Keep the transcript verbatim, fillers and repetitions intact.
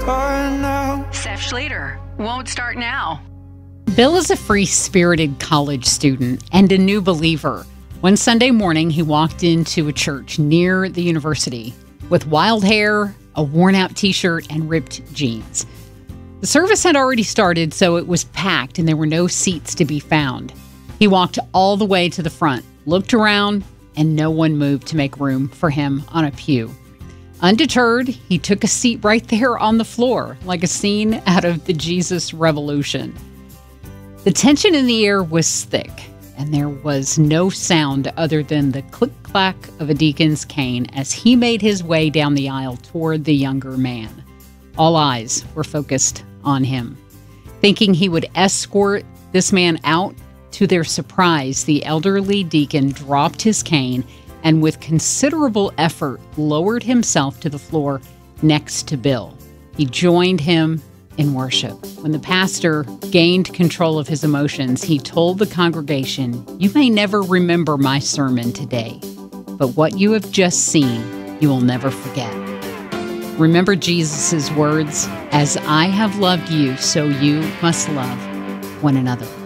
start now. Seth Schlater won't start now. Bill is a free-spirited college student and a new believer. One Sunday morning, he walked into a church near the university with wild hair, a worn-out t-shirt, and ripped jeans. The service had already started, so it was packed and there were no seats to be found. He walked all the way to the front, looked around, and no one moved to make room for him on a pew. Undeterred, he took a seat right there on the floor, like a scene out of the Jesus Revolution. The tension in the air was thick, and there was no sound other than the click-clack of a deacon's cane as he made his way down the aisle toward the younger man. All eyes were focused on him. Thinking he would escort this man out, to their surprise, the elderly deacon dropped his cane and with considerable effort lowered himself to the floor next to Bill. He joined him in worship. When the pastor gained control of his emotions, he told the congregation, "You may never remember my sermon today, but what you have just seen, you will never forget. Remember Jesus' words, as I have loved you, so you must love one another."